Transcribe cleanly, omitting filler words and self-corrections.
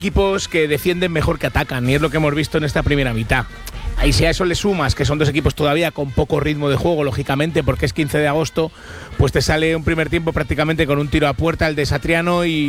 equipos que defienden mejor que atacan, y es lo que hemos visto en esta primera mitad. Ahí si a eso le sumas que son dos equipos todavía con poco ritmo de juego, lógicamente, porque es 15 de agosto, pues te sale un primer tiempo prácticamente con un tiro a puerta el de Satriano y